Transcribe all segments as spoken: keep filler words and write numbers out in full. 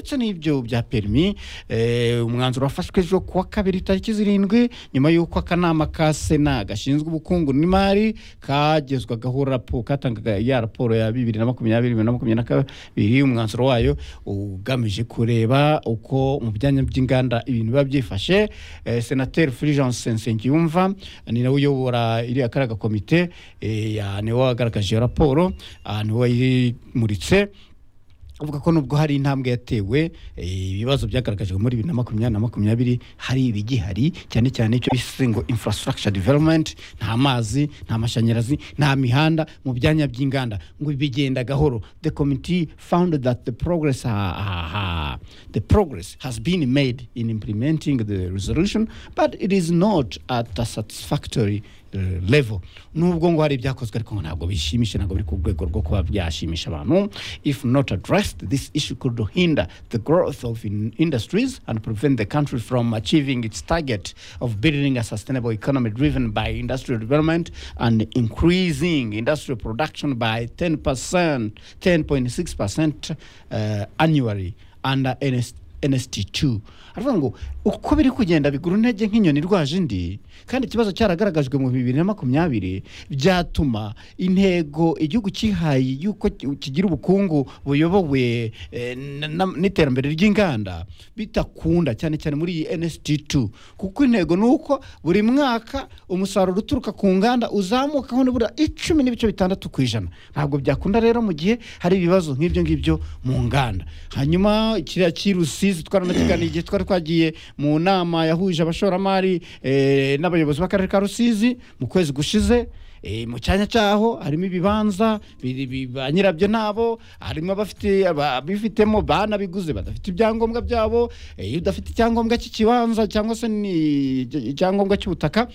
uretse n'ibyo bya permis eh, umwanzuro wafashwe ejo kuwa kabiri tariki zirindwi nyuma y'uko akanama ka Sena gashinzwe ubukungu n'imari kagezwagaho raporo katangaga ya raporo ya bibiri na makumyabiri na makumyabiri na kabiri umwanzuro wayo ugamije kureba uko mu byanya by'inganda ibintu biba byifashe. eh, Senateur Fulgence Nsengiyumva ni nawe uyobora iri akaraga komite eh, ya niwe wagaragaje raporo ah, niwe yimuritse avuga ko nubwo hari intambwe yatewe ibibazo byagaragajwe muri bibiri na makumyabiri na makumyabiri hari ibigihari cyane cyane icyo bise ngo infrastructure development, nta mazi nta mashanyarazi nta mihanda mu byanya by'inganda ngo bigenda gahoro. The committee found that the progress uh, uh, the progress has been made in implementing the resolution, but it is not at a satisfactory uh, level. Nubwo ngo hari ibyakozwe ariko ntabwo bishimisha, ntabwo biri ku rwego rwo kuba byashimisha abantu. If not addressed, this issue could hinder the growth of in industries and prevent the country from achieving its target of building a sustainable economy driven by industrial development and increasing industrial production by ten percent, ten point six percent uh, annually under N S T two. Aravuga ngo uko biri kugenda bigura intege nk'inyoni rwaje indi, kandi ikibazo cyaragaragajwe mu bibiri na makumyabiri byatuma intego igihugu kihaye yuko kigira ubukungu buyobowe eh, n'iterambere ry'inganda bitakunda cyane cyane muri N S T two, kuko intego nuko buri mwaka umusaruro uturuka ku nganda uzamuka ho nibura icumi n'ibice bitandatu ku ijana. Ntabwo byakunda rero mu gihe hari ibibazo nk'ibyo ngibyo mu nganda. Hanyuma kiriya kirusizi twaranakiganiye twari twagiye mu nama yahuje abashoramari eh, n'abayobozi b'akarere ka Rusizi mu kwezi gushize. E, mu cyanya cyaho harimo ibibanza ba nyirabyo nabo, harimo abafite abifitemo bana biguze badafite ibyangombwa byabo. Iyo udafite icyangombwa cy'ikibanza cyangwa se ni icyangombwa cy'ubutaka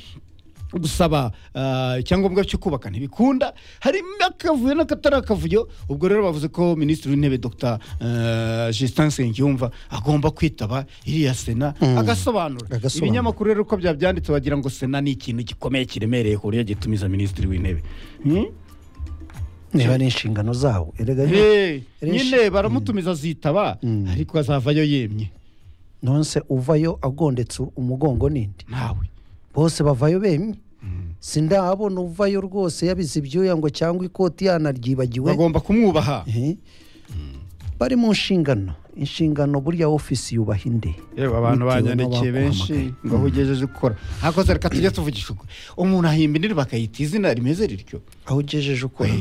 gusaba icyangombwa cyo kubaka ntibikunda, harimo akavuyo n'akatarakavuyo. Ubwo rero bavuze ko Minisitiri w'Intebe Dr Justin Nsengiyumva agomba kwitaba iriya Sena mm. agasobanura. Ibinyamakuru rero uko byabyanditse bagira ngo Sena ni ikintu gikomeye kiremereye ku buryo gitumiza Minisitiri w'Intebe. hmm? niba ni inshingano zawo erega hey, nyine baramutumiza zitaba mm. ariko azavayo yemye. Nonse uvayo agondetse umugongo nindi nawe bose bavayo bemye. mm. Sindabona uvayo rwose yabize ibyuya ngo cyangwa ikoti yanaryibagiwe, bagomba kumwubaha. eh mm. Bari mu nshingano, inshingano burya office yubaha inde. Yewe abantu banyandikiye benshi ngo hugejeje ukora hakoze reka tujye tuvugisha uko umuntu ahimba indiri bakayita izina rimeze rityo. Ahugejeje ukora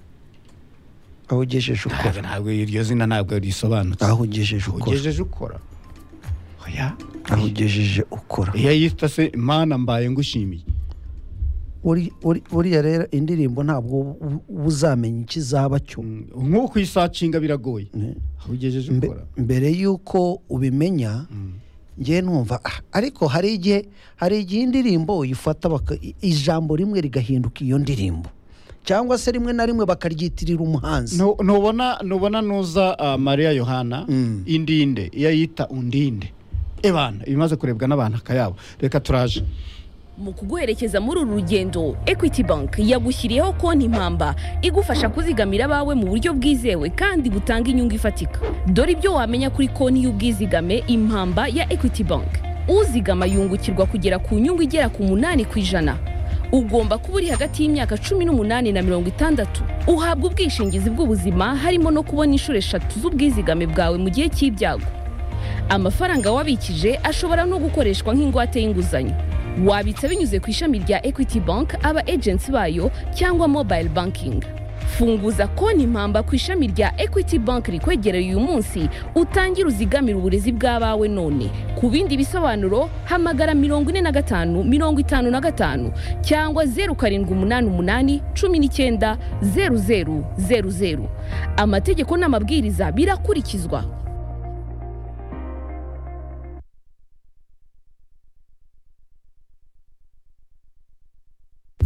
ahugejeje ukora ntabwo iryo zina ntabwo risobanutse. Ahugejeje ukora ahugejeje ukora oya ahugejeje ukora iya yita se Imana mbaye ngushimiye. uri uri ya rero indirimbo ntabwo uzamenya ikizaba cyo nko kwisacinga biragoye. ahugejeje ukora mbere yuko ubimenya ngiye numva ariko hari igihe hari igihe indirimbo yifata ijambo rimwe rigahinduka iyo ndirimbo, cyangwa se rimwe na rimwe bakaryitirira umuhanzi. Nubona nubona nuza uh, Maria Yohana mm. indinde iya yita undinde ebana ibimaze kurebwa n'abantu akayabo. Reka turaje mu kuguherekeza muri uru rugendo. Equity Bank yagushyiriyeho konti impamba igufasha kuzigamira abawe mu buryo bwizewe kandi butanga inyungu ifatika. Dore ibyo wamenya kuri konti y'ubwizigame impamba ya Equity Bank. Uzigama yungukirwa kugera ku nyungu igera ku munani ku ijana. Ugomba kuba uri hagati y'imyaka cumi n'umunani na mirongo itandatu. Uhabwa ubwishingizi bw'ubuzima harimo no kubona inshuro eshatu z'ubwizigame bwawe mu gihe cy'ibyago. Amafaranga wabikije ashobora no gukoreshwa nk'ingwate y'inguzanyo. Wabitsa binyuze ku ishami rya Equity Bank, aba agents bayo cyangwa mobile banking. Funguza konti impamba ku ishami rya Equity Bank rikwegereye uyu munsi, utangira uzigamira uburezi bw'abawe none. Ku bindi bisobanuro hamagara mirongo ine na gatanu mirongo itanu na gatanu cyangwa zeru karindwi umunani umunani cumi n'icyenda zeru zeru zeru zeru. Amategeko n'amabwiriza birakurikizwa.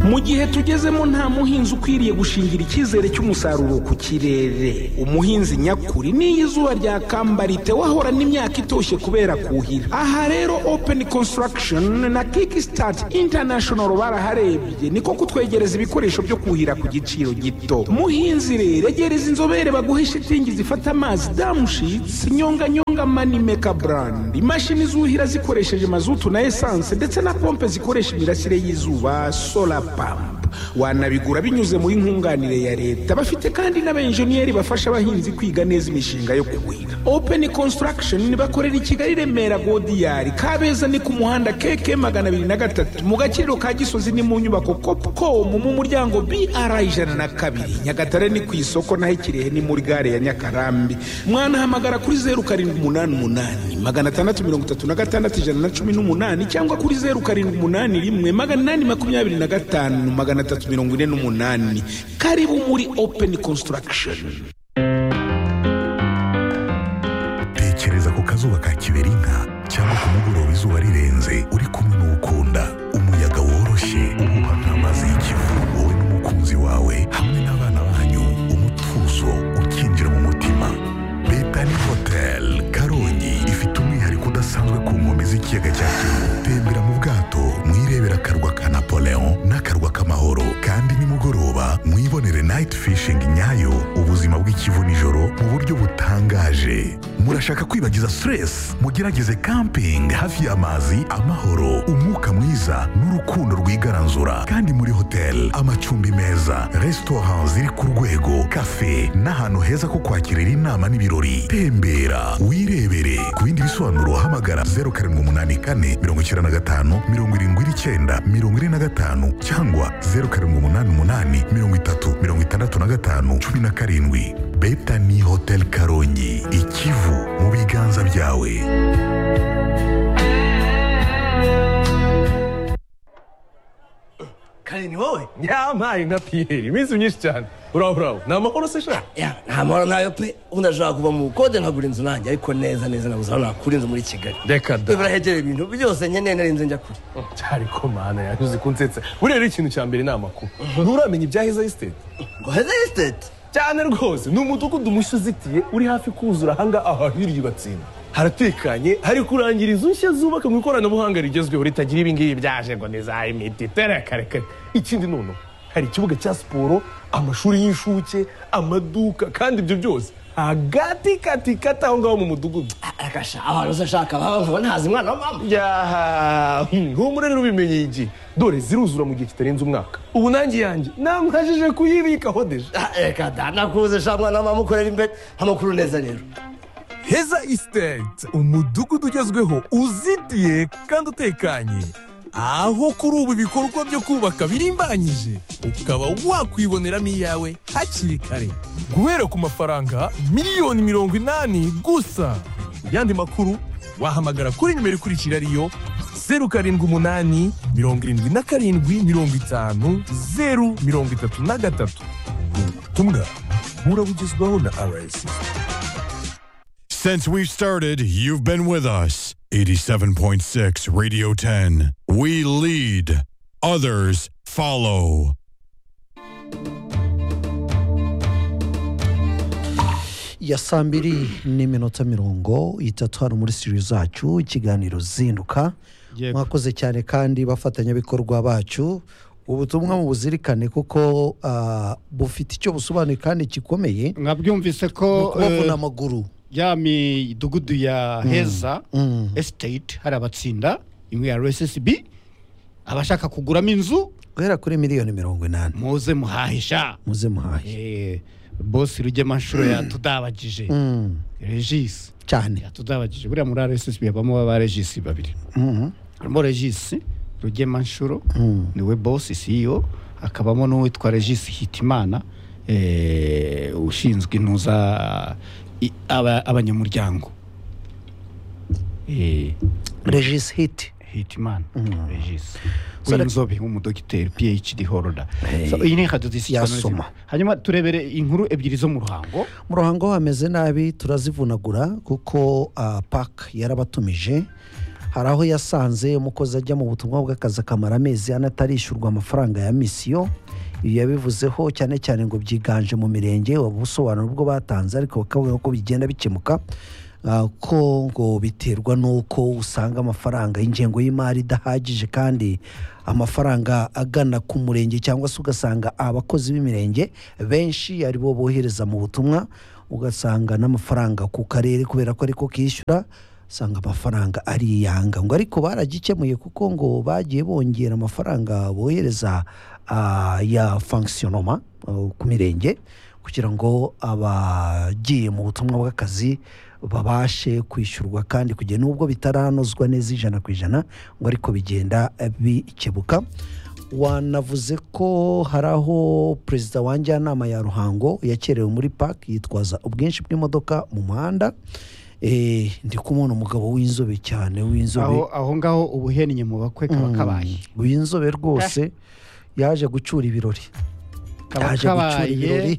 mu gihe tugezemo nta muhinzi ukwiriye gushingira icyizere cy'umusaruro ku kirere. Umuhinzi nyakuri n'iyo izuba ryakambarite wahorana imyaka itoshye kubera kuhira. Aha rero Open Construction na Kickstart International baraharebye niko kutwegereza ibikoresho byo kuhira ku giciro gito. Muhinzi rero egereza inzobere baguhe shitingi zifata amazi damushitsi, nyonga nyonga mani maker brand, imashini zuhira zikoresheje mazutu na essence ndetse na pompe zikoresha imirasire y'izuba solar pump. Wanabigura binyuze muri nkunganire ya leta. Bafite kandi n'abenjeniyeri bafasha abahinzi kwiga neza imishinga yo kuhira. Open Construction bakorera i Kigali Remera Godiyari, Kabeza ni ku muhanda K K magana abiri na gatatu, mu Gakiriro ka Gisozi ni mu nyubako Copcom mu muryango B R ijana na kabiri, Nyagatare ni ku isoko naho Kirehe ni muri gare ya Nyakarambi. Mwana hamagara kuri zeru karindwi umunani umunani magana atandatu mirongo itatu na gatandatu ijana na cumi n'umunani cyangwa kuri zeru karindwi umunani rimwe magana inani makumyabiri na gatanu magana atatu mirongo ine n'umunani. Karibu muri Open Construction. Tekereza ku kazuba ka Kiberinka cyangwa ku mugoroba izuba rirenze uri kumwe n'ukunda, umuyaga woroshye uhuha nk'amazi y'ikivu, wowe n'umukunzi wawe hamwe n'abana banyu, umutuzo ukinjira mu mutima. Betani Hotel Karongi ifite umwihariko udasanzwe ku nkombe z'ikiyaga cya Kivu. Tembera mu bwato mwirebera akarwa ka Napoleon n'akarwa k'amahoro, kandi nimugoroba mwibonere night fishing nyayo, ubuzima bw'ikivu nijoro mu buryo butangaje. Murashaka kwibagiza stress? Mugerageze camping hafi y'amazi, amahoro, umwuka mwiza n'urukundo rwigaranzura. Kandi muri hotel amacumbi meza, restaurant ziri ku rwego, cafe n'ahantu heza ko kwakirira inama n'ibirori. Tembera wirebere. Ku bindi bisobanuro hamagara zeru karindwi umunani kane mirongo icyenda na gatanu mirongo irindwi n'icyenda mirongo ine na gatanu cyangwa zeru karindwi umunani umunani mirongo itatu mirongo itandatu na gatanu cumi na karindwi. Betani Hotel Karongi, ikivu mu biganza byawe. Kare ni wowe? Yampaye nka Pierre, iminsi myinshi cyane. Uraho uraho, ni amahoro se sha? Ya, nta mahoro ntayo pe. Unashaka kuva mu kode nkagura inzu nanjye, ariko neza neza nabuze aho nakura inzu muri Kigali. Reka da. Birahegereye ibintu byose nkeneye narinze njya kure. Cyari ko mana yavuze kunsetsa. Buriya rero ikintu cya mbere ni amakuru. Nturamenya ibya Heza Estate? Ngo Heza Estate? Cyane rwose, ni umudugudu mushya uzitiye uri hafi kuzura hanga aha hirya Batsinda. Haratekanye, hari kurangira inzu nshya zubaka mu ikoranabuhanga rigezweho ritagira ibingibi byaje ngo niza imiti terekareka. Ikindi nono hari ikibuga cya siporo, amashuri y'ishuke, amaduka, kandi ibyo byose hagati kati kata aho ngaho mu mudugudu. Akasha abantu zashaka baba ntazi mwana wa mama. Ya, humure rero bimenye iki. Dore ziruzura mu gihe kitarenze umwaka. Ubu nangi yanjye namwajije kuyibika hodeje. Reka da nakuze sha mwana wa mama ukorera imbere amakuru neza rero. Heza Estate, umudugudu ugezweho uzitiye kandi utekanye, aho kuri ubu ibikorwa byo kubaka birimbanyije, ukaba wakwiboneramo iyawe hakiri kare guhera ku mafaranga miliyoni mirongo inani gusa. Yandi makuru wahamagara kuri nimero ikurikira ariyo zeru karindwi umunani mirongo irindwi na karindwi mirongo itanu zeru mirongo itatu na gatatu. Ubutumwa burabugezwaho na R S. Since we've started, you've been with us. eighty-seven point six Radio ten. We lead, others follow. Ya saa mbiri n'iminota mirongo itatu hano muri studio zacu, ikiganiro zinduka. Mwakoze cyane kandi bafatanyabikorwa bacu. Ubutumwa mu buzirikane kuko uh, bufite icyo busobanuye kandi gikomeye. Mwabyumvise ko kubavuna amaguru ya midugudu ya Heza mm. Estate hari abatsinda imwe ya R S S B abashaka kuguramo inzu guhera kuri miliyoni mirongo inani. Muze muhahisha muze muhahisha. Eh, boss Rugema Nshuro yatudabagije mm. Regis cyane yatudabagije buriya muri R S S B habamo aba Regis babiri. Mhm. Harimo Regis Rugema Nshuro mm. niwe boss C E O, akabamo n'uwitwa Regis Hitimana eh ushinzwe intuza abanyamuryango. Eh Regis Hit Hitman mm. Regis Winzobe umudokiteri P H D holder. Hey. So iyi ni hadisi yasoma. Hanyuma turebere inkuru ebyiri zo mu Ruhango. Mu Ruhango hameze nabi turazivunagura kuko uh, park yarabatumije. hari aho yasanze umukozi ajya mu butumwa bw'akazi akamara amezi ane atarishyurwa amafaranga ya misiyo. Ibi yabivuzeho cyane cyane ngo byiganje mu mirenge, ubusobanuro bwo batanze ariko bakavuga ko bigenda bikemuka uh, ko ngo biterwa n'uko usanga amafaranga y'ingengo y'imari idahagije kandi amafaranga agana ku murenge, cyangwa se ugasanga abakozi b'imirenge benshi ari bo bohereza mu butumwa, ugasanga n'amafaranga ku karere kubera ko ariko kishyura usanga amafaranga ari iyanga ngo ariko baragikemuye kuko ngo bagiye bongera amafaranga bohereza uh, ya fonctionnement uh, ku mirenge kugira ngo abagiye mu butumwa bw'akazi babashe kwishyurwa, kandi kugera nubwo bitaranozwa neza ijana ku ijana ngo ariko bigenda bikebuka. Wanavuze ko hari aho perezida wa njyanama ya Ruhango yakerewe muri park yitwaza ubwinshi bw'imodoka mu muhanda. Eh, ndi kumubona umugabo w'inzobe cyane w'inzobe aho aho ngaho ubuhennye mu bakwe kaba kabaye w'inzobe rwose yaje gucura ibirori kaba kabaye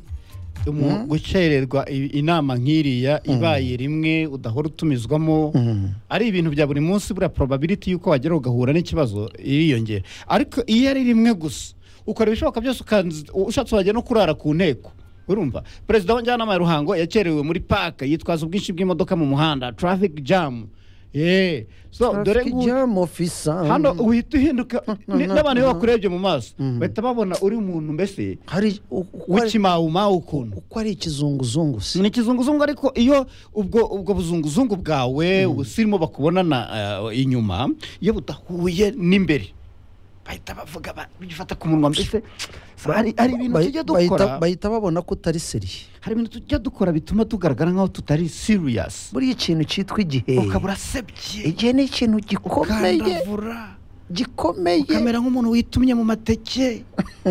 gucererwa inama nk'iriya ibaye rimwe udahora utumizwamo ari ibintu bya buri munsi, bura probability yuko wagera ugahura n'ikibazo iriyongera. Ariko iyo ari rimwe gusa ukora ibishoboka byose ushatse wajya no kurara ku nteko. Urumva perezida wa njyanama ya Ruhango yakerewe muri park yitwaza ubwinshi bw'imodoka mu muhanda, traffic jam. Eh, so dore jam officer hano uhita uhinduka n'abantu iyo bakurebye mu maso bahita babona uri umuntu mbese hari w'ikimauma ukuntu uko ari ikizunguzungu se ni ikizunguzungu. Ariko iyo ubwo ubwo buzunguzungu bwawe ubusirimo bakubonana uh, inyuma iyo budahuye n'imbere bahita bavuga bifata ku munwa mbese hari hari ibintu tujya dukora bahita babona ko utari serious. Hari ibintu tujya dukora bituma tugaragara nkaho tutari serious. Buri ikintu cyitwa igihe ukabura sebye, igihe ni ikintu gikomeye gikomeye ukamera nk'umuntu witumye mu mateke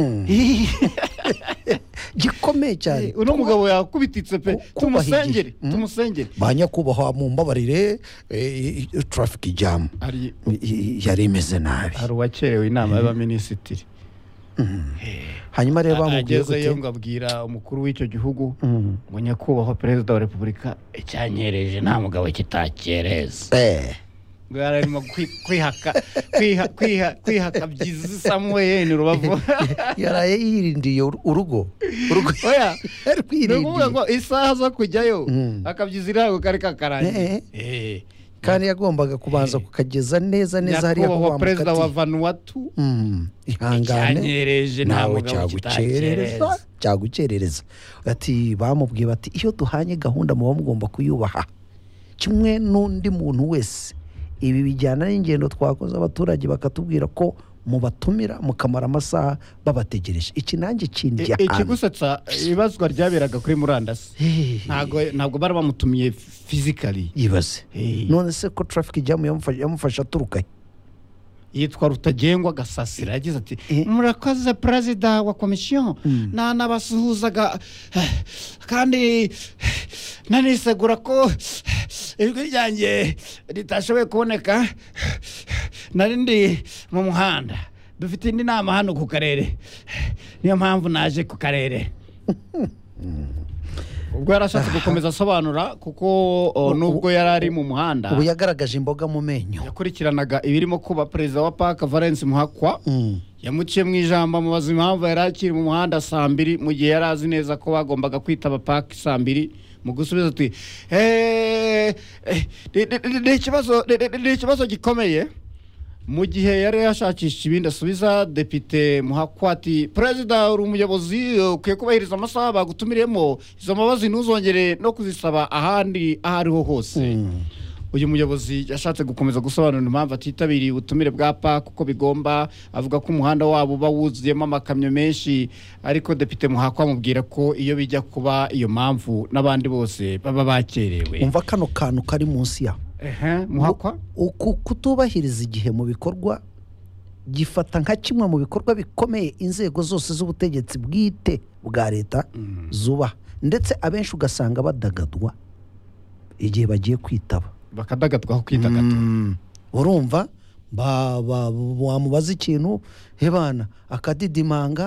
gikomeye cyane. Uno mugabo yakubititse pe, tumusengere tumusengere banyakubahwa mu mbabarire traffic jam yari imeze nabi. Hari uwakerewe inama y'abaminisitiri hanyuma rero bamubwiye gute ageze ngo abwira umukuru w'icyo gihugu ngo nyakubahwa perezida wa repubulika icyanyereje nta mugabo kitakereza. eh Gararimo kwihaka kwiha kwiha kwihaka byiza Samuel ni Rubavu yaraye yirindiye urugo urugo oya rwirindiye ngo isaha zo kujyayo akabyizira ngo kari kakaranye eh kandi yagombaga kubanza kukageza neza neza hari yakuba perezida wa Vanuatu ihangane nawe cyagucerereza cyagucerereza ati bamubwiye bati iyo duhanye gahunda muba mugomba kuyubaha kimwe n'undi muntu wese. Ibi bijyana n'ingendo twakoze abaturage bakatubwira ko mubatumira mukamara amasaha babategereje. Iki nanjye kindi ya iki gusetsa ibazwa ryaberaga kuri murandasi ntago ntabwo bari bamutumiye physically yibaze. None se ko traffic jam yamufasha turuka yitwa Rutagengwa Gasasira yagize ati murakoze perezida wa komisiyo na nabasuhuzaga kandi nanisegura ko ijwi ryanjye ritashoboye kuboneka narindi mu muhanda dufite indi nama hano ku karere niyo mpamvu naje ku karere. Ubwo yarashatse gukomeza asobanura kuko nubwo yarari mu muhanda ubu yagaragaje imboga mu menyo yakurikiranaga ibirimo kuba perezida wa Park Valence Muhakwa yamuciye mu ijambo mubaza impamvu yari akiri mu muhanda saa mbiri mu gihe yari azi neza ko bagombaga kwitaba Park saa mbiri. Mu gusubiza ati eh ni ikibazo ni ikibazo gikomeye. Mu gihe yari yashakisha ibindi asubiza Depite Muhakwa ati perezida uri umuyobozi ukwiye kubahiriza amasaha bagutumiremo, izo mabazi ntuzongere no kuzisaba ahandi ahariho hose. Uyu muyobozi yashatse gukomeza gusobanura impamvu atitabiriye ubutumire bwa Park kuko bigomba, avuga ko umuhanda wabo bawuzuyemo amakamyo menshi, ariko Depite Muhakwa amubwira ko iyo bijya kuba iyo mpamvu n'abandi bose baba bakerewe. Umva kano kantu kari munsi ya ehe Muhakwa uku kutubahiriza igihe mu bikorwa gifata nka kimwe mu bikorwa bikomeye inzego zose z'ubutegetsi bwite bwa leta zuba, ndetse abenshi ugasanga badagadwa igihe bagiye kwitaba bakadagadwaho kwitagatura. urumva ba ba- wamubaza ikintu hebana akadidimanga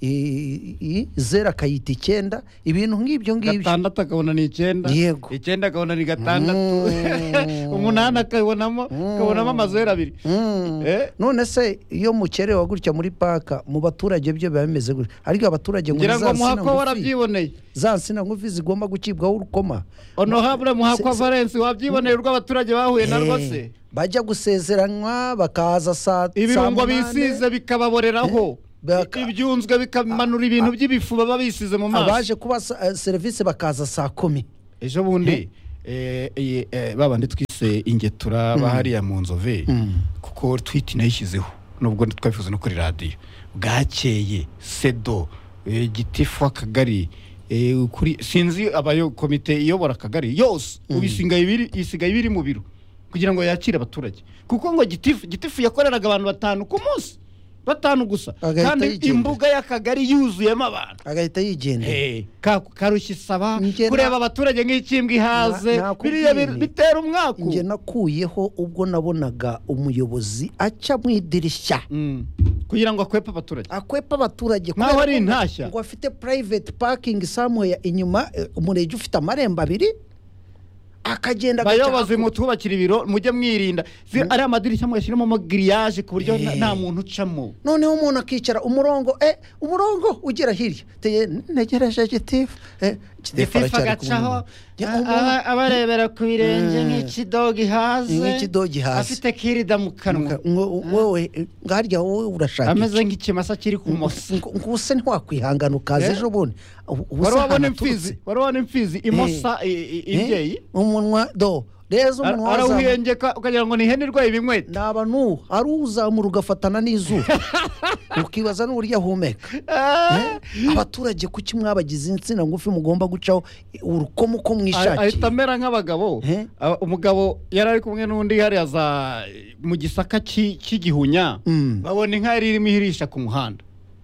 i- i- zero akayita icyenda ibintu nk'ibyo ngibyo gatandatu akabona ni icyenda Yego. icyenda akabona ni gatandatu Mm. umunani akabonamo akabonamo amazeru abiri Mm. Eh? none se iyo mukerewe gutya muri paka mu baturage byo biba bimeze gutya ariko abaturage ngo ngira ngo za nsina muhakwa ngufi- warabyiboneye za nsina ngufi zigomba gucibwaho urukoma honorable muhakwa Se- se- Valence wabyiboneye urwo abaturage bahuye narwo Eh, se bajya gusezeranywa bakaza saa saa ibirungo munane. bisize bikababoreraho Baka- ibyunzwe bikamanura ibintu by'ibifu baba bisize mu maso abaje kuba sa- eh, serivisi bakaza saa kumi ejo bundi eh, eh, eh, babandi twise ingetura bahariya mu nzove kuko twiti nayishyizeho nubwo twabifuza no kuri radiyo bwakeye sedo eh, gitifu akagari eh, kuri sinzi abayo komite iyobora akagari yose ubu isigaye ibiri isigaye ibiri mu biro kugira ngo yakire abaturage kuko ngo gitifu gitifu yakoreraga abantu batanu ku munsi batanu gusa Agahita kandi yigendera. imbuga y'akagari yuzuyemo abantu agahita yigendera Eh, ka- karushya isaba Njye na- kureba abaturage nk'ikimbwa ihaze Na- nakubwiye biriya bi- nti, bitera umwaku njye nakuyeho ubwo nabonaga umuyobozi aca mu idirishya Mm. kugira ngo akwepe abaturage akwepa abaturage Nkaho kubera ari ko ngo- intashya. ngo afite private parking somewhere inyuma eh, umurenge ufite amarembo abiri akagenda bayobozi agaca- mutubakira ibiro mujye mwirinda Zi- ari amadirishya muyashyiramo amagiriyaje ku buryo nta- Eh. nta muntu ucamo noneho umuntu akicara umurongo eh umurongo ugera hirya teye ntegereje gitifu eh gitifu agacaho aba- abarebera ku birenge Mm. nk'ikidogi haze Nk'ikidogi haze. afite kirida mu kanwa wowe ngarya wowe urashaka ameze nk'ikimasa kiri ku moso nguse ntiwakwihangana ukaza Eh? ejo bundi Ubu- ubu wari se wabona ahantu imfizi aturutse. wari wabona imfizi imosa i- i- Eh? imbyeyi umunwa do reza Ara- umunwa wazamuka arawuhengeka ukagira ngo ni ihene irwaye ibinywete naba nu ari uzamura ugafatana n'izuba ukibaza n'uburyo ahumeka Eh? abaturage kuki mwabagize insina ngufi mugomba gucaho urukomo uko ahita mwishakiye amera nk'abagabo Eh? Aba- umugabo yari ari kumwe n'undi hariya za mu gisaka cy'i- cy'igihunya Mm. babona inka yari irimo ihirisha ku muhanda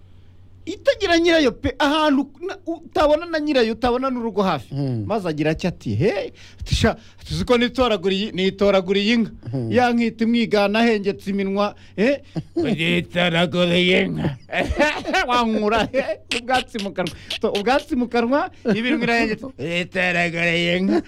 itagira nyirayo pe ahantu na- utabona na nyirayo utabona n'urugo hafi Mm. maze agira ati ati he ati sha tuzi ko nitoraguriye nitoraguriye inka ya nkita imwigana ahengetse iminwa eh nitoraguriye inka wankura he ubwatsi mu kanwa To, ubwatsi mu kanwa ibintu irahengetse nitoraguriye inka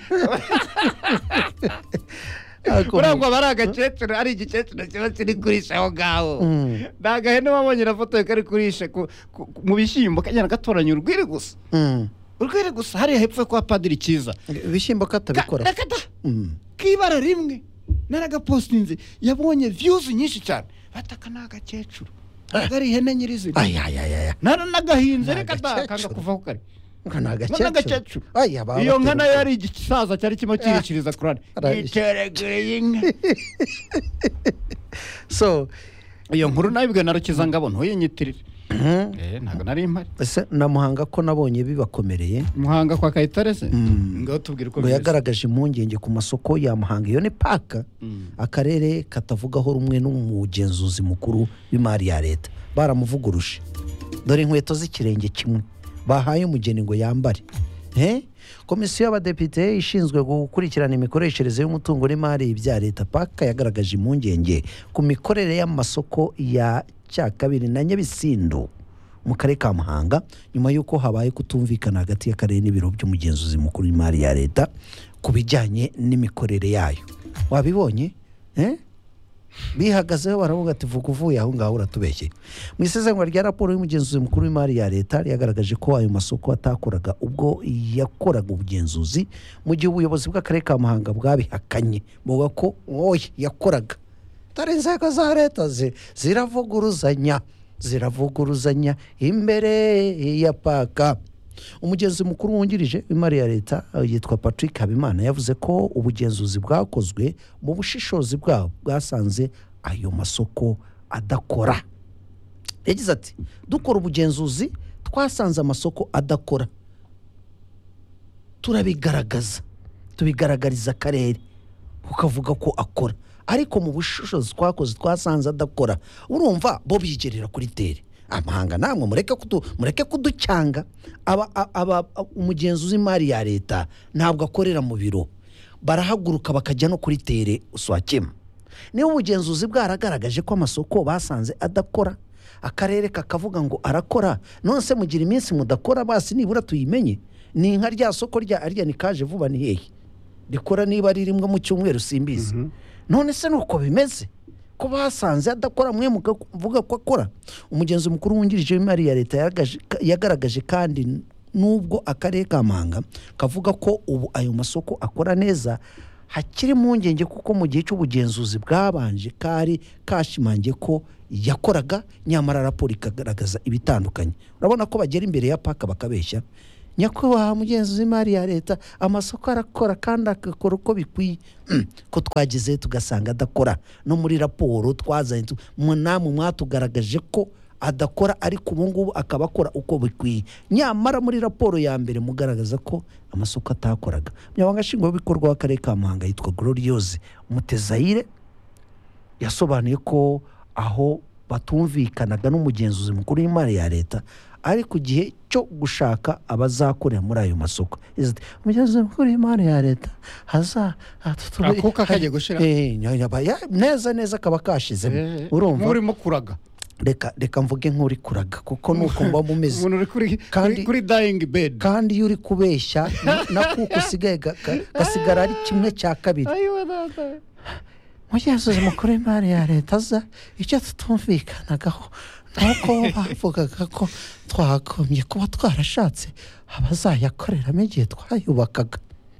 urangwa bari agakecuru ari igikecuru kiba kiri kurisha aho ngaho ni agahene wabonye irafotoye kari kurisha ku- ku- mu bishyimbo kagenda gatoranya urwiri gusa Mm. urwiri gusa hariya hepfo kwa padiri cyiza ibishyimbo katabikora Reka da, Mm. k'ibara rimwe naragapositinze yabonye viyuzi nyinshi cyane bataka ni agakecuru ntabwo ari ihene nyirizina ayayayaya naranagahinze Ni reka da agakecuru. kanga kuvaho kare ngo ni Ni agakecuru agakecuru Aya, baba iyo nka batera nayo ubwoba. yari igisaza cyari kirimo kirikiriza kurane Arabishye. niteraguriye inka so iyo nkuru nayibwe na Rukizangabo ntuyinyitirire eh ntabwo nari impari ese na muhanga ko nabonye bibakomereye muhanga kwa Kayitare se Mm. ngaho tubwire uko ngo bimeze. yagaragaje impungenge ku masoko ya muhanga iyo ni paka Mm. akarere katavugaho rumwe n'umugenzuzi mukuru w'imari ya leta baramuvuguruje dore inkweto z'ikirenge kimwe bahaye umugeni ngo yambare Eh? komisiyo y'abadepite ishinzwe gukurikirana imikoreshereze y'umutungo n'imari bya leta paka yagaragaje impungenge ku mikorere y'amasoko ya cyakabiri na nyabisindu mu karere ka muhanga nyuma y'uko habaye kutumvikana hagati y'akarere n'ibiro by'umugenzuzi mukuru w'imari ya leta ku bijyanye n'imikorere yayo wabibonye eh? bihagazeho baravuga ati vuga uvuye aho ngaho uratubeshye mu isezerano rya raporo y'umugenzuzi mukuru w'imari ya leta yagaragaje ko ayo masoko atakoraga ubwo yakoraga ubugenzuzi mu gihe ubuyobozi bw'akarere ka muhanga bwabihakanye buvuga ko oya yakoraga dore inzego za leta zi- ziravuguruzanya ziravuguruzanya imbere ya paka umugenzuzi mukuru wungirije w'imari ya leta eh, yitwa Patrick Habimana yavuze ko ubugenzuzi bwakozwe mu bushishozi bwabo bwasanze ayo masoko adakora yagize ati dukora ubugenzuzi twasanze amasoko adakora turabigaragaza tubigaragariza akarere ukavuga ko akora ariko mu bushishozi twakoze twasanze adakora urumva bo bigerera kuri tere amahanga namwe mureke kudu mureke kuducyanga aba aba umugenzuzi w'imari ya leta ntabwo akorera mu biro barahaguruka bakajya no kuri tere uswakema niba ubugenzuzi bwaragaragaje ko amasoko basanze adakora akarere kakavuga ngo arakora none se mugira iminsi mudakora basi nibura tuyimenye ni nka rya soko rya arya nikaje vuba ni hehe rikora niba ririmwe mu cyumweru simbizi none se nuko bimeze ko basanze adakora mwe muvuga ko akora umugenzi mukuru wungirije w'imari ya leta yagaragaje kandi nubwo akarere ka Muhanga kavuga ko ubu ayo masoko akora neza hakiri mu ngenge kuko mu gihe cy'ubugenzuzi bwabanje kari kashimangiye ko yakoraga nyamara raporo ikagaragaza ibitandukanye urabona ko bagera imbere ya paka bakabeshya nyakubahwa mugenzuzi w'imari ya leta amasoko arakora kandi akakora uko bikwiye ko twagize tugasanga adakora no muri raporo twazanye namwe mwatugaragaje ko adakora ariko ubu ngubu akaba akora uko bikwiye nyamara muri raporo ya mbere mugaragaza ko amasoko atakoraga Umunyamabanga Nshingwabikorwa w'akarere ka Muhanga yitwa Gloriose Mutezayire yasobanuye ko aho batumvikanaga n'umugenzuzi mukuru w'imari ya leta ari ku gihe cyo gushaka abazakorera muri ayo masoko umugenzuzi mukuru w'imari ya leta haza akuka kagiye gushira neza neza kaba kashize urumva muri mukuraga reka reka mvuge nk'uri kuraga kuko nuko mba mumeze kandi kuri dying bed kandi yuri kubeshya na kuko usigaye gasigara ari kimwe cya kabiri mugenzuzi mukuru w'imari ya leta za icyo tutumvikanagaho nuko bavugaga ko twagombye kuba twarashatse abazayakoreramo igihe twayubakaga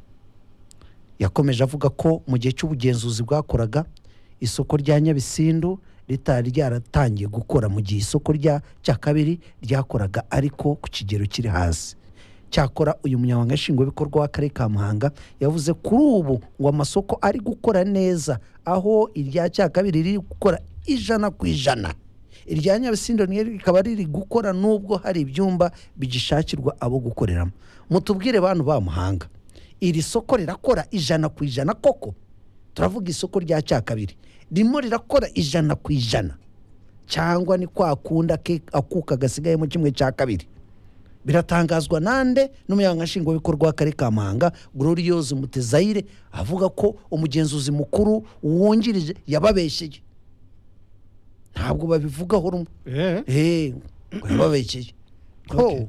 yakomeje avuga ko mu gihe cy'ubugenzuzi bwakoraga isoko rya Nyabisindu ritari ryaratangiye gukora mu gihe isoko rya cya kabiri ryakoraga ariko ku kigero kiri hasi cyakora uyu munyamabanga nshingwabikorwa w'akarere ka Muhanga yavuze kuri ubu ngo amasoko ari gukora neza aho irya cya kabiri riri gukora ijana ku ijana irya Nyabisindu rikaba riri gukora nubwo hari ibyumba bigishakirwa abo gukoreramo mutubwire bantu ba Muhanga iri soko rirakora ijana ku ijana koko turavuga isoko rya cya kabiri rimwe rirakora ijana ku ijana cyangwa ni kwa kunda akuka gasigaye mu kimwe cya kabiri biratangazwa nande n'umunyamabanga nshingwabikorwa w'akarere ka Muhanga Gloriose Mutezayire avuga ko umugenzuzi mukuru wungirije yababeshye ntabwo babivugaho rumwe eh yababeshye ko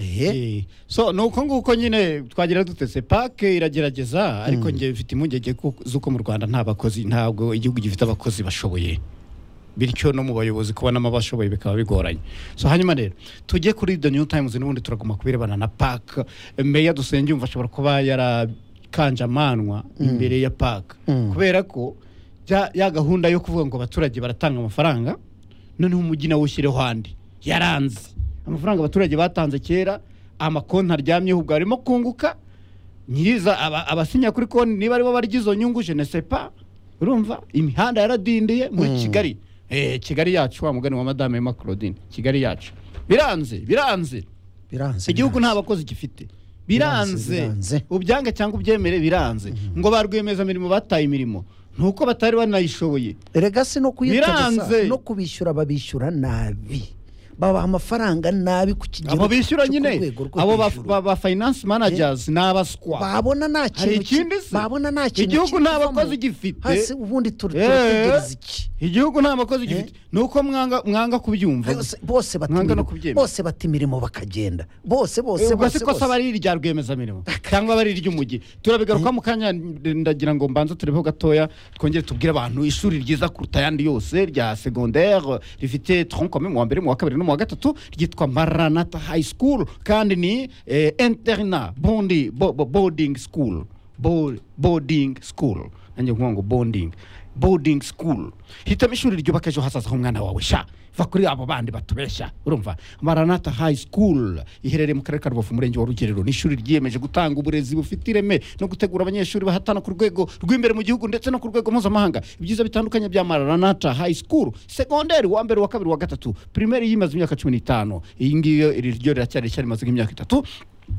Eh so nuko nguko nyine twagira dutese pake iragerageza ariko ngiye mfite impungenge zuko mu Rwanda nta bakozi ntabwo igihugu gifite abakozi bashoboye bityo no mu bayobozi kubona amabashoboye bikaba bigoranye so hanyuma rero tujye kuri The New Times n'ubundi turaguma kubirebana na pake meya dusenge umva ashobora kuba yarakanja amanwa imbere ya pake kubera ko ya gahunda yo kuvuga ngo abaturage baratanga amafaranga noneho umujyi nawe ushyireho handi yaranze amafaranga abaturage batanze kera amakonti aryamyeho ubwo arimo kunguka nyiriza abasinya kuri konti niba aribo baryizo nyungu je ne sais pas urumva imihanda yaradindiye muri Kigali eh Kigali yacu wa mugani wa madame Emma Claudine Kigali yacu biranze biranze biranze igihugu nta bakozi gifite biranze ubyanga cyangwa ubyemere biranze ngo barwemeza mirimo bataye imirimo nuko batari banayishoboye erega se no kuyitsa no kubishyura babishyura nabi baba amafaranga nabi ku kigero abo bishyura nyine abo ba finance managers n'abaswa babona nta kintu babona nta kintu igihugu nta bakozi gifite hasi ubundi turitegereza iki igihugu nta bakozi gifite nuko mwanga mwanga kubyumva bose batimira bose batimirimo bakagenda bose bose bose ko sabari rya rwemeza mirimo cyangwa bari ry'umujyi turabigaruka mu kanya ndagira ngo mbanza turebeho gatoya twongere tubwire abantu ishuri ryiza kuruta yandi yose rya secondaire rifite tronc commun mu mbere mu wa kabiri no mu wa gatatu ryitwa Maranatha High School kandi ni eh, internat bondi bo, bo, boarding school bo, boarding school nanjye ngo boarding boarding school hitamo ishuri ryubaka ejo hazaza h'umwana wawe sha va kuri abo bandi batubeshya urumva Maranatha High School iherereye mu karere ka Rubavu murenge wa Rugerero ni ishuri ryiyemeje gutanga uburezi bufite ireme no gutegura abanyeshuri bahatana ku rwego rw'imbere mu gihugu ndetse no ku rwego mpuzamahanga ibyiza bitandukanye bya Maranatha High School secondary wa mbere wa kabiri wa gatatu primaire yimaze imyaka cumi n'itanu iyi ngiyo iri ryo riracyari cyari maze nk'imyaka itatu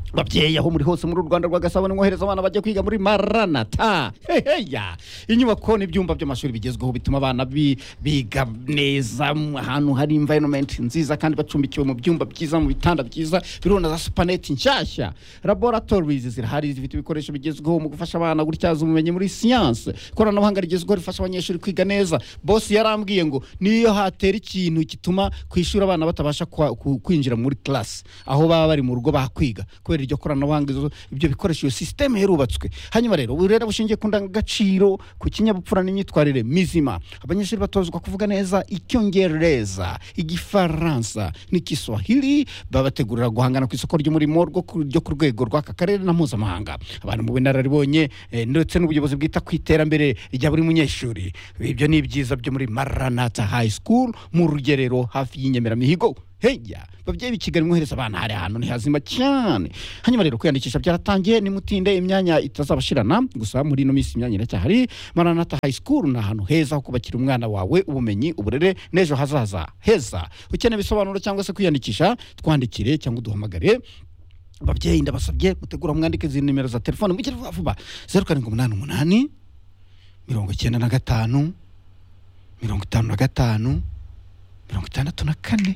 babyeyi aho muri hose muri Rwanda rwa Gasabo nimwohereza abana bajya kwiga muri Maranatha. Heheya, inyubako n'ibyumba by'amashuri bigezweho bituma abana biga neza ahantu hari environment nziza kandi bacumbikiwe mu byumba byiza mu bitanda byiza birona za supernet nshyashya. Laboratories zirahari zifite ibikoresho bigezweho mu gufasha abana gutyaza ubumenyi muri science. Koranabuhanga rigezweho rifasha abanyeshuri kwiga neza. Boss yarambwiye ngo niyo hatera ikintu kituma kwishura abana batabasha kwinjira muri class aho baba bari mu rugo bakwiga kubera iryo koranabuhanga ibyo bikoresho iyo system yarubatswe. Hanyuma rero uburere bushingiye ku ndangagaciro ku kinyabupfura n'imyitwarire mizima. Abanyeshuri batozwa kuvuga neza Icyongereza, Igifaransa n'Ikiswahili, babategurira guhangana ku isoko ry'umurimo ryo ku rwego rw'aka karere na mpuzamahanga. Abantu mu binararibonye ndetse n'ubuyobozi bwita ku iterambere rya buri munyeshuri. Ibyo ni ibyiza byo muri Maranatha High School mu Rugerero hafi y'Inyemeramihigo. Heya, babyeyi b'ikigali mwohereza abana hari ahantu ni hazima cyane. Hanyuma rero kwiyandikisha byaratangiye, nimutinde imyanya itazabashirana, gusa muri no minsi imyanya iracyahari. Maranatha High School ni ahantu heza ho kubakira umwana wawe ubumenyi, uburere n'ejo hazaza heza. Ukeneye bisobanuro cyangwa se kwiyandikisha, twandikire cyangwa duhamagare. Babyeyi ndabasabye mutegura mwandike izi nimero za telefone mukire vuba zeru karindwi umunani umunani mirongo icyenda na gatanu mirongo itanu na gatanu mirongo itandatu na kane.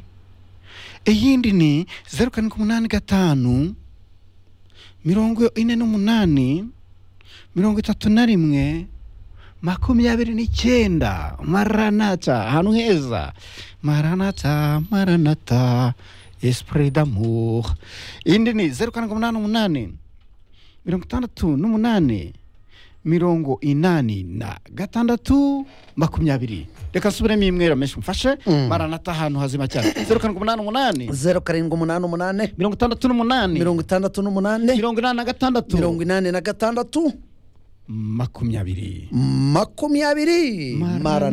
Iyindi ni zeru karindwi umunani gatanu mirongo ine n'umunani mirongo itatu na rimwe makumyabiri n'icyenda. Maranatha ahantu heza. Maranatha Maranatha Esprit d'amour. Iyindi ni zeru karindwi umunani umunani mirongo itandatu n'umunani mirongo inani na gatandatu makumyabiri. Reka subiremo imwe menshi mfashe. mm. Maranatha ahantu hazima cyane. zeru karindwi umunani umunani zeru karindwi umunani umunani mirongo itandatu n'umunani mirongo itandatu n'umunani mirongo inani na gatandatu mirongo inani na gatandatu makumyabiri makumyabiri. Maranatha